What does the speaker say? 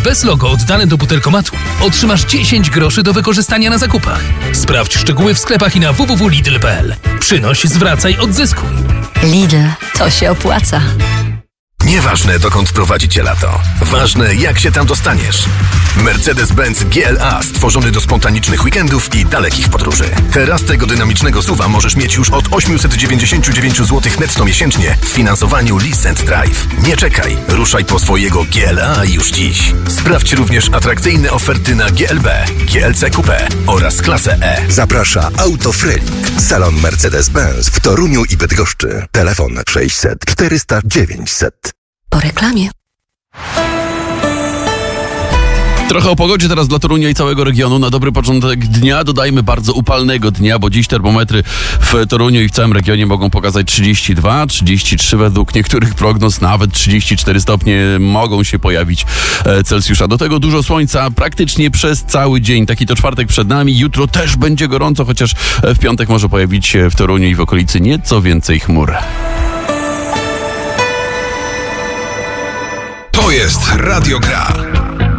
bez logo oddane do butelkomatu, otrzymasz 10 groszy do wykorzystania na zakupach. Sprawdź szczegóły w sklepach i na www.lidl.pl. Przynoś, zwracaj, odzyskuj. Lidl, to się opłaca. Nieważne, dokąd prowadzi cię lato. Ważne, jak się tam dostaniesz. Mercedes-Benz GLA stworzony do spontanicznych weekendów i dalekich podróży. Teraz tego dynamicznego SUV-a możesz mieć już od 899 zł netto miesięcznie w finansowaniu Lease & Drive. Nie czekaj, ruszaj po swojego GLA już dziś. Sprawdź również atrakcyjne oferty na GLB, GLC Coupé oraz klasę E. Zaprasza Autofreak, salon Mercedes-Benz w Toruniu i Bydgoszczy. Telefon 600 400 900. Po reklamie. Trochę o pogodzie teraz dla Torunia i całego regionu. Na dobry początek dnia dodajmy bardzo upalnego dnia, bo dziś termometry w Toruniu i w całym regionie mogą pokazać 32, 33 według niektórych prognoz, nawet 34 stopnie mogą się pojawić Celsjusza. Do tego dużo słońca praktycznie przez cały dzień. Taki to czwartek przed nami. Jutro też będzie gorąco, chociaż w piątek może pojawić się w Toruniu i w okolicy nieco więcej chmur. To jest Radio Gra.